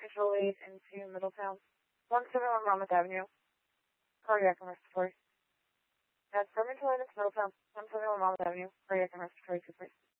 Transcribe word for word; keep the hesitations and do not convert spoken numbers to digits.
Control eight into Middletown. one seventy-one Monmouth Avenue. Cardiac and respiratory. That's Birmingham, Middletown. one seventy-one Monmouth Avenue. Cardiac and respiratory.